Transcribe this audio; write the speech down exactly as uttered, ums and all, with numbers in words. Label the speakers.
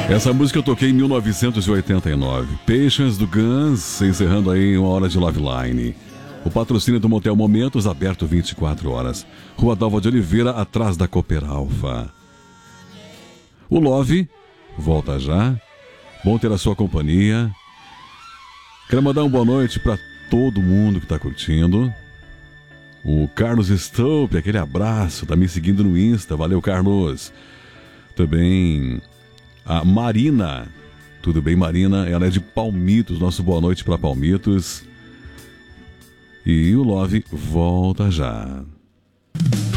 Speaker 1: Essa música eu toquei em mil novecentos e oitenta e nove. Patience do Guns, encerrando aí uma hora de Love Line. O patrocínio do Motel Momentos, aberto vinte e quatro horas. Rua Dalva de Oliveira, atrás da Cooper Alfa. O Love volta já. Bom ter a sua companhia. Quero mandar uma boa noite para todo mundo que está curtindo. O Carlos Stoupe, aquele abraço, tá me seguindo no Insta. Valeu, Carlos. Também a Marina. Tudo bem, Marina? Ela é de Palmitos. Nosso boa noite para Palmitos. E o Love volta já.